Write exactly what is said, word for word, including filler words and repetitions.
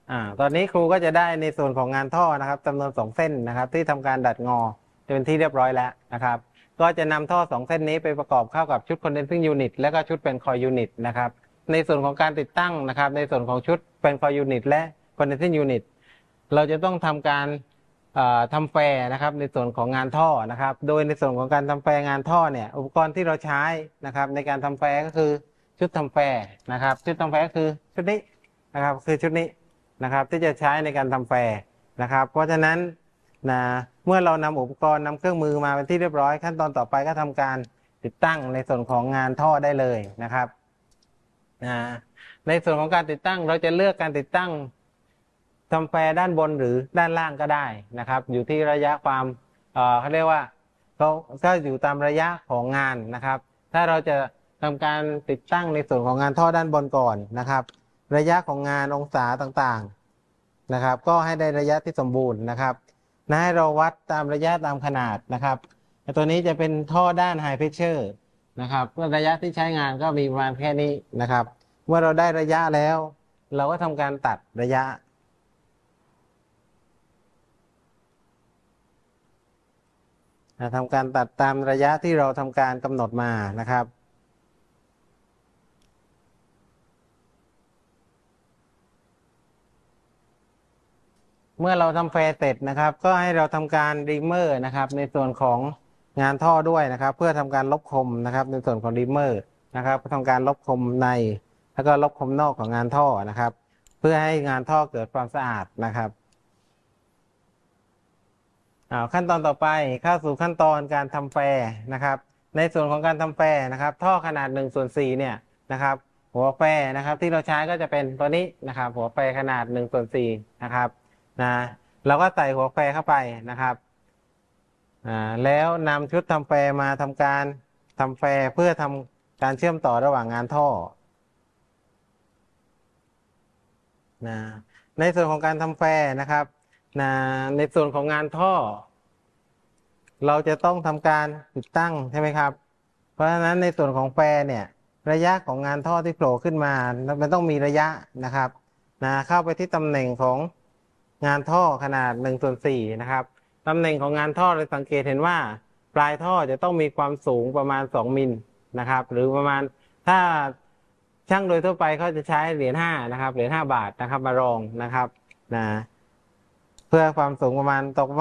อ่าตอนนี้ครูก็จะได้ในส่วนของงานท่อนะครับจำนวนสองเส้นนะครับที่ทำการดัดงอเป็นที่เรียบร้อยแล้วนะครับก็จะนำท่อสองเส้นนี้ไปประกอบเข้ากับชุด condensing unit และก็ชุดเป็น coil unit นะครับในส่วนของการติดตั้งนะครับในส่วนของชุดเป็น coil unit และ condensing unit เราจะต้องทำการทำแฟร์นะครับในส่วนของงานท่อนะครับโดยในส่วนของการทำแฟร์งานท่อเนี่ยอุปกรณ์ที่เราใช้นะครับในการทำแฟร์ก็คือชุดทำแฟร์นะครับชุดทำแฟร์ก็คือชุดนี้นะครับคือชุดนี้นะครับที่จะใช้ในการทำแฟร์นะครับเพราะฉะนั้นนะเมื่อเรานำอุปกรณ์นำเครื่องมือมาเป็นที่เรียบร้อยขั้นตอนต่อไปก็ทำการติดตั้งในส่วนของงานท่อได้เลยนะครับนะในส่วนของการติดตั้งเราจะเลือกการติดตั้งทำแฟร์ด้านบนหรือด้านล่างก็ได้นะครับอยู่ที่ระยะความเอ่อเขาเรียกว่าเขาก็อยู่ตามระยะของงานนะครับถ้าเราจะทำการติดตั้งในส่วนของงานท่อด้านบนก่อนนะครับระยะของงานองศาต่างๆนะครับก็ให้ได้ระยะที่สมบูรณ์นะครับนะให้เราวัดตามระยะตามขนาดนะครับตัวนี้จะเป็นท่อด้านไฮเพรสเชอร์นะครับเพื่อระยะที่ใช้งานก็มีประมาณแค่นี้นะครับเมื่อเราได้ระยะแล้วเราก็ทำการตัดระยะทำการตัดตามระยะที่เราทำการกำหนดมานะครับเมื่อเราทำแฟร์เสร็จนะครับก็ให้เราทำการรีเมอร์นะครับในส่วนของงานท่อด้วยนะครับเพื่อทำการลบคมนะครับในส่วนของรีเมอร์นะครับทำการลบคมในแล้วก็ลบคมนอกของงานท่อนะครับเพื่อให้งานท่อเกิดความสะอาดนะครับขั้นตอนต่อไปเข้าสู่ขั้นตอนการทำแฟร์นะครับในส่วนของการทำแฟร์นะครับท่อขนาดหนึ่งส่วนสี่เนี่ยนะครับหัวแฟร์นะครับที่เราใช้ก็จะเป็นตัวนี้นะครับหัวแฟร์ขนาดหนึ่งส่วนสี่นะครับนะเราก็ใส่หัวแฟร์เข้าไปนะครับอ่าแล้วนำชุดทำแฟร์มาทำการทำแฟร์เพื่อทำการเชื่อมต่อระหว่างงานท่อนะในส่วนของการทำแฟร์นะครับนะในส่วนของงานท่อเราจะต้องทำการติดตั้งใช่ไหมครับเพราะฉะนั้นในส่วนของแฟร์เนี่ยระยะของงานท่อที่โผล่ขึ้นมามันต้องมีระยะนะครับนะเข้าไปที่ตำแหน่งของงานท่อขนาดหนึ่งส่วนสี่นะครับตำแหน่งของงานท่อเราสังเกตเห็นว่าปลายท่อจะต้องมีความสูงประมาณสองมิลนะครับหรือประมาณถ้าช่างโดยทั่วไปเขาจะใช้เหรียญห้านะครับเหรียญห้าบาทนะครับมารองนะครับนะเพื่อความสูงประมาณตก